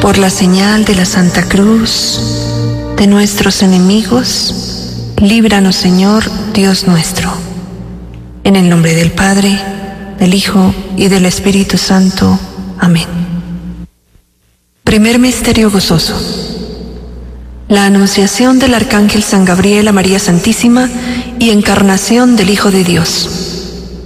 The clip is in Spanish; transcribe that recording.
Por la señal de la Santa Cruz de nuestros enemigos, líbranos, Señor, Dios nuestro. En el nombre del Padre, del Hijo y del Espíritu Santo. Amén. Primer misterio gozoso: la anunciación del Arcángel San Gabriel a María Santísima y encarnación del Hijo de Dios.